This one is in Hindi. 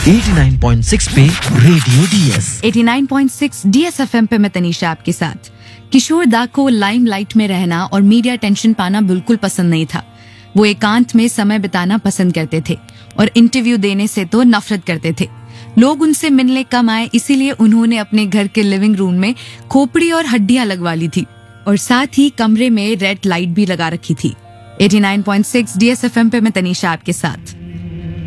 89.6 पे रेडियो डीएस। 89.6 DSFM पे मैं तनीषा आपके साथ। किशोर दा को लाइमलाइट में रहना और मीडिया टेंशन पाना बिल्कुल पसंद नहीं था। वो एकांत में समय बिताना पसंद करते थे और इंटरव्यू देने से तो नफरत करते थे। लोग उनसे मिलने कम आए, इसीलिए उन्होंने अपने घर के लिविंग रूम में खोपड़ी और हड्डियां लगवा ली थी और साथ ही कमरे में रेड लाइट भी लगा रखी थी। 89.6 DSFM पे मैं तनीषा आपके साथ।